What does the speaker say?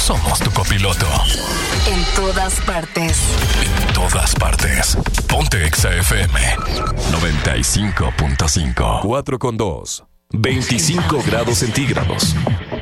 somos tu copiloto. En todas partes. En todas partes. Ponte Exa FM 95.5. 4 con 2. 25 grados centígrados.